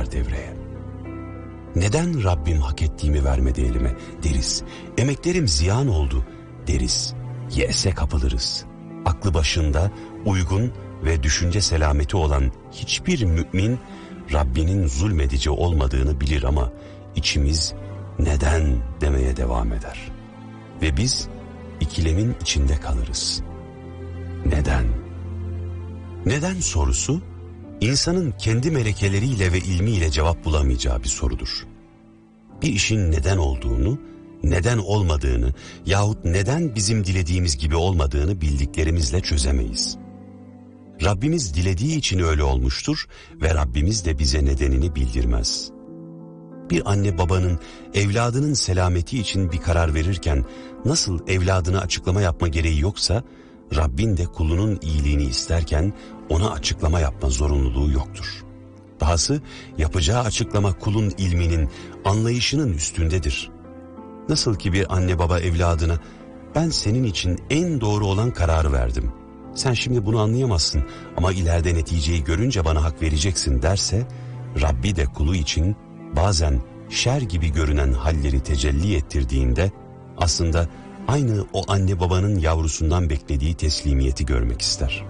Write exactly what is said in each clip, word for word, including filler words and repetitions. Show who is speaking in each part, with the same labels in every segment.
Speaker 1: girer devreye. Neden Rabbim hak ettiğimi vermedi elime deriz. Emeklerim ziyan oldu deriz. Yese kapılırız. Aklı başında, uygun ve düşünce selameti olan hiçbir mümin Rabbinin zulmedici olmadığını bilir ama içimiz neden demeye devam eder. Ve biz ikilemin içinde kalırız. Neden? Neden sorusu, insanın kendi melekeleriyle ve ilmiyle cevap bulamayacağı bir sorudur. Bir işin neden olduğunu, neden olmadığını yahut neden bizim dilediğimiz gibi olmadığını bildiklerimizle çözemeyiz. Rabbimiz dilediği için öyle olmuştur ve Rabbimiz de bize nedenini bildirmez. Bir anne babanın evladının selameti için bir karar verirken nasıl evladına açıklama yapma gereği yoksa, Rabbin de kulunun iyiliğini isterken ona açıklama yapma zorunluluğu yoktur. Dahası yapacağı açıklama kulun ilminin, anlayışının üstündedir. Nasıl ki bir anne baba evladına, ben senin için en doğru olan kararı verdim. Sen şimdi bunu anlayamazsın ama ileride neticeyi görünce bana hak vereceksin derse, Rabbi de kulu için bazen şer gibi görünen halleri tecelli ettirdiğinde aslında aynı o anne babanın yavrusundan beklediği teslimiyeti görmek ister.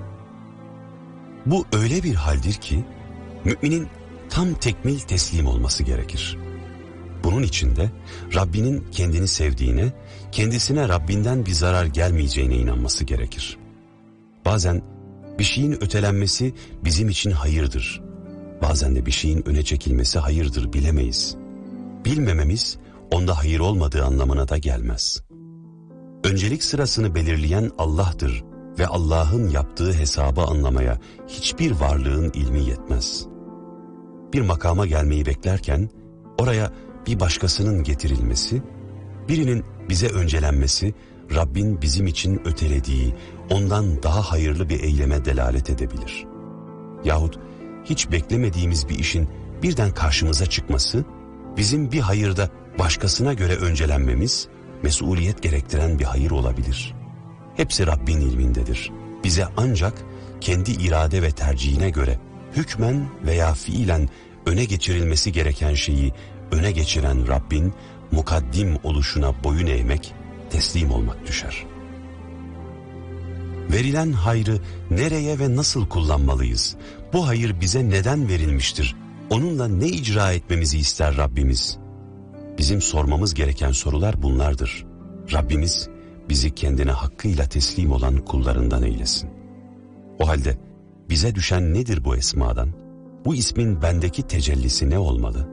Speaker 1: Bu öyle bir haldir ki müminin tam tekmil teslim olması gerekir. Bunun için de Rabbinin kendini sevdiğine, kendisine Rabbinden bir zarar gelmeyeceğine inanması gerekir. Bazen bir şeyin ötelenmesi bizim için hayırdır. Bazen de bir şeyin öne çekilmesi hayırdır bilemeyiz. Bilmememiz onda hayır olmadığı anlamına da gelmez. Öncelik sırasını belirleyen Allah'tır ve Allah'ın yaptığı hesabı anlamaya hiçbir varlığın ilmi yetmez. Bir makama gelmeyi beklerken oraya bir başkasının getirilmesi, birinin bize öncelenmesi, Rabbin bizim için ötelediği, ondan daha hayırlı bir eyleme delalet edebilir. Yahut hiç beklemediğimiz bir işin birden karşımıza çıkması, bizim bir hayırda başkasına göre öncelenmemiz, mesuliyet gerektiren bir hayır olabilir. Hepsi Rabbin ilmindedir. Bize ancak kendi irade ve tercihine göre hükmen veya fiilen öne geçirilmesi gereken şeyi öne geçiren Rabbin mukaddim oluşuna boyun eğmek, teslim olmak düşer. Verilen hayrı nereye ve nasıl kullanmalıyız? Bu hayır bize neden verilmiştir? Onunla ne icra etmemizi ister Rabbimiz? Bizim sormamız gereken sorular bunlardır. Rabbimiz bizi kendine hakkıyla teslim olan kullarından eylesin. O halde bize düşen nedir bu esmadan? Bu ismin bendeki tecellisi ne olmalı?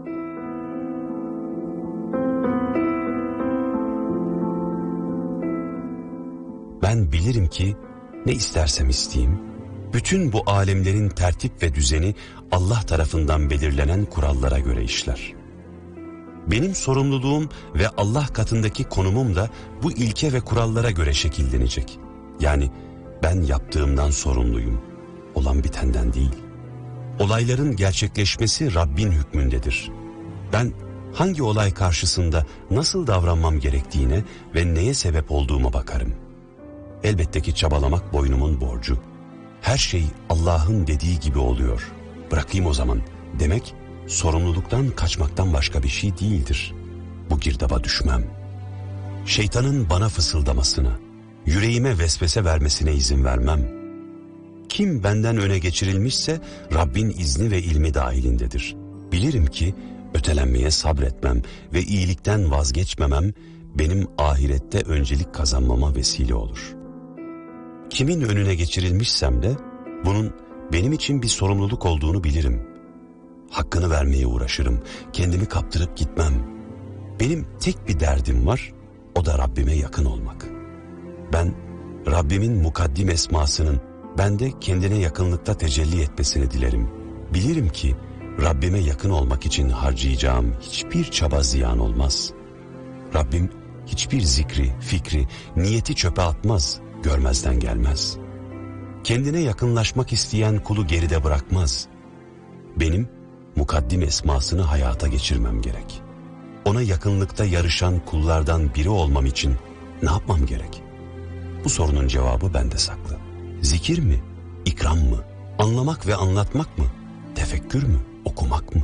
Speaker 1: Ben bilirim ki ne istersem isteyeyim, bütün bu alemlerin tertip ve düzeni Allah tarafından belirlenen kurallara göre işler. Benim sorumluluğum ve Allah katındaki konumum da bu ilke ve kurallara göre şekillenecek. Yani ben yaptığımdan sorumluyum, olan bitenden değil. Olayların gerçekleşmesi Rabbin hükmündedir. Ben hangi olay karşısında nasıl davranmam gerektiğine ve neye sebep olduğuma bakarım. Elbette ki çabalamak boynumun borcu. Her şey Allah'ın dediği gibi oluyor. Bırakayım o zaman demek, sorumluluktan kaçmaktan başka bir şey değildir. Bu girdaba düşmem. Şeytanın bana fısıldamasına, yüreğime vesvese vermesine izin vermem. Kim benden öne geçirilmişse Rabbin izni ve ilmi dahilindedir. Bilirim ki ötelenmeye sabretmem ve iyilikten vazgeçmemem benim ahirette öncelik kazanmama vesile olur. Kimin önüne geçirilmişsem de bunun benim için bir sorumluluk olduğunu bilirim. Hakkını vermeye uğraşırım, kendimi kaptırıp gitmem. Benim tek bir derdim var, o da Rabbime yakın olmak. Ben Rabbimin mukaddim esmasının bende kendine yakınlıkta tecelli etmesini dilerim. Bilirim ki Rabbime yakın olmak için harcayacağım hiçbir çaba ziyan olmaz. Rabbim hiçbir zikri, fikri, niyeti çöpe atmaz, görmezden gelmez. Kendine yakınlaşmak isteyen kulu geride bırakmaz. Benim mukaddim esmasını hayata geçirmem gerek. Ona yakınlıkta yarışan kullardan biri olmam için ne yapmam gerek? Bu sorunun cevabı bende saklı. Zikir mi? İkram mı? Anlamak ve anlatmak mı? Tefekkür mü? Okumak mı?